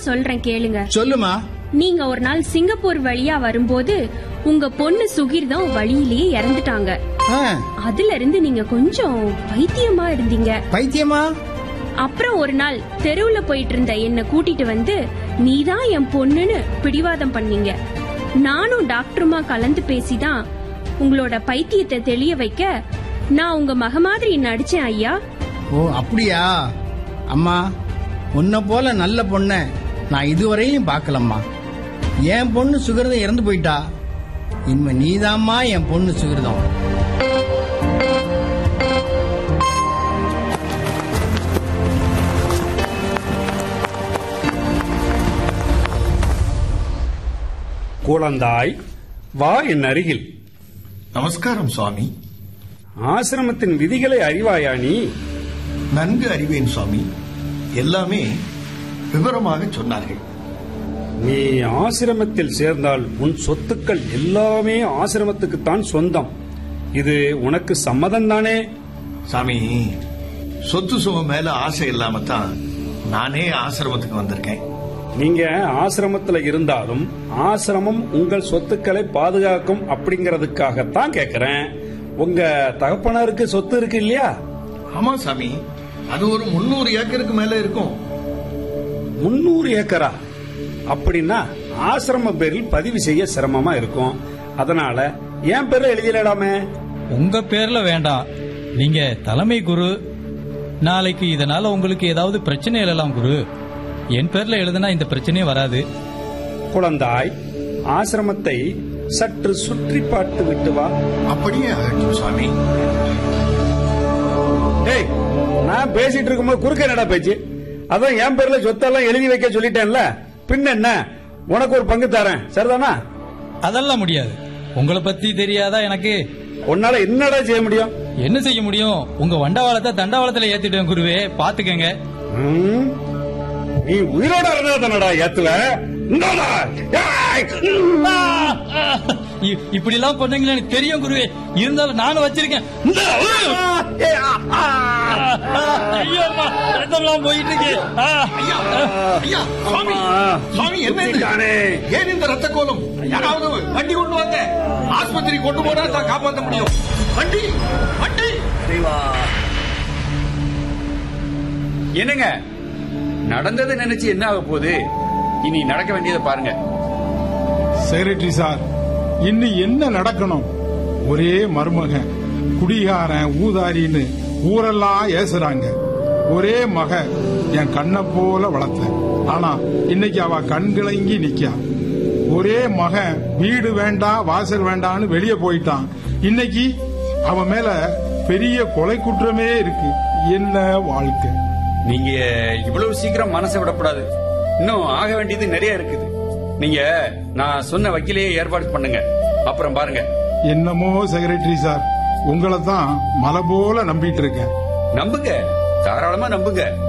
சொல்றேன் கேளுங்க. சொல்லுமா. நீங்க ஒரு நாள் சிங்கப்பூர் வழியா வரும்போது உங்க பொண்ணு சுகிர்தம் வழியிலேயே இறந்துட்டாங்க. அதுல இருந்து நீங்க கொஞ்சம் பைத்தியமா இருந்தீங்க. பைத்தியமா? அப்புறம் ஒரு நாள் தெருவுல போயிட்டு இருந்த என்ன கூட்டிட்டு வந்து நீதான் என் பொண்ணுன்னு பிடிவாதம் பண்ணீங்க. நானும் டாக்டருமா கலந்து பேசிதான் உங்களோட பைத்தியத்தை தெளிய வைக்க நான் உங்க மக மாதிரி நடிச்சேன் ஐயா. ஓ அப்படியா? அம்மா, உன்னை போல நல்ல பொண்ண நான் இதுவரையும் பாக்கலம்மா. என் பொண்ணு சுகிர்தம் இறந்து போயிட்டா. இனிமே நீதாம்மா என் பொண்ணு சுகிர்தம். குழந்தாய், வா என் அருகில். நமஸ்காரம் சுவாமி. ஆசிரமத்தின் விதிகளை அறிவாயா நீ? நன்கு அறிவேன் சுவாமி. எல்லாமே விவரமாக சொன்னார்கள். நீ ஆசிரமத்தில் சேர்ந்தால் உன் சொத்துக்கள் எல்லாமே ஆசிரமத்துக்குத்தான் சொந்தம். இது உனக்கு சம்மதம் தானே? சாமி, சொத்து சுகம் மேல ஆசை இல்லாம தான் நானே ஆசிரமத்துக்கு வந்திருக்கேன். நீங்க ஆசிரமத்துல இருந்தாலும் ஆசிரமம் உங்கள் சொத்துக்களை பாதுகாக்கும் அப்படிங்கறதுக்காகத்தான் கேக்குறேன். உங்க தகப்பனாருக்கு சொத்து இருக்கு இல்லையா? ஆமா சாமி, அது ஒரு 300 ஏக்கருக்கு மேல இருக்கும். 300 ஏக்கரா? அப்படின்னா ஆசிரம பேரில் பதிவு செய்ய சிரமமா இருக்கும். அதனால என் பேர்ல எழுதிடலாமே. உங்க பேர்ல வேண்டாம். நீங்க தலைமை குரு. நாளைக்கு இதனால உங்களுக்கு ஏதாவது பிரச்சனை எழலாம் குரு. என் பேர்ல எழுதுனா இந்த பிரச்சனையே வராது. குழந்தாய், ஆசிரமத்தை சற்று சுற்றி பார்த்து விட்டு வா. அப்படியே ஆகட்டும் சுவாமி. நான் பேசிட்டு இருக்கும்போது குறுக்க என்னடா பேச்சு? அதான் என் பேர்ல சொத்தெல்லாம் எழுதி வைக்க சொல்லிட்டேன்ல, பின்ன என்ன? உனக்கு ஒரு பங்கு தரேன், சரிதானா? அதெல்லாம் முடியாது. உங்களை பத்தி தெரியாதா எனக்கு? உன்னால என்னடா செய்ய முடியும்? என்ன செய்ய முடியும்? உங்க வண்டவாளத்தை தண்டவாளத்துல ஏத்திட்டேன் குருவே, பாத்துக்கங்க. நீ உயிரோட இருந்தா ஏத்துவ. இப்படி எல்லாம் பண்ணீங்களா எனக்கு தெரியும் குருவே. இருந்தாலும் நானும் வச்சிருக்கேன். போயிட்டு இருக்கு. ஏன் இந்த ரத்த கோலம்? யாராவது வண்டி கொண்டு வந்த ஆஸ்பத்திரி கொண்டு போனா தான் காப்பாற்ற முடியும். வண்டி வண்டி. என்னங்க நடந்ததை நினைச்சு என்ன ஆக போகுது? இனி நடக்க வேண்டியதை பாருங்க. செக்ரட்டரி சார், இன்னும் என்ன நடக்கணும்? ஒரே மருமகன், குடிகாரன், ஊதாரின்னு ஊரெல்லாம் ஏசுறாங்க. ஒரே மக என் கண்ணை போல வளர்த்த. ஆனா இன்னைக்கு அவ கண்கிழங்கி நிக்கா. ஒரே மகன் வீடு வேண்டாம் வாசல் வேண்டான்னு வெளியே போயிட்டான். இன்னைக்கு அவன் மேல பெரிய கொலை குற்றமே இருக்கு. என்ன வாழ்க்கை? நீங்க இவ்வளவு சீக்கிரம் மனசை விடக்கூடாது. இன்னும் ஆக வேண்டியது நிறைய இருக்குது. நீங்க நான் சொன்ன வக்கீலையே ஏற்பாடு பண்ணுங்க, அப்புறம் பாருங்க. என்னமோ செக்ரட்டரி சார், உங்களை தான் மலை போல நம்பிட்டு இருக்கேன். நம்புங்க, தாராளமா நம்புங்க.